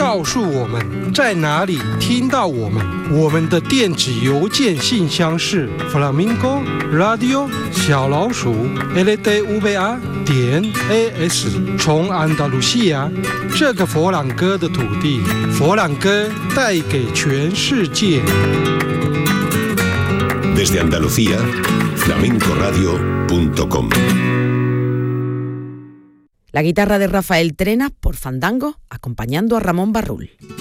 告诉我们在哪里听到我们。我们的电子邮件信箱是 flamingo radio @ldva.as。从安达卢西亚这个佛朗哥的土地，佛朗哥带给全世界。 Desde Andalucía, flamencoradio.com. La guitarra de Rafael Trena por Fandango, acompañando a Ramón Barrul.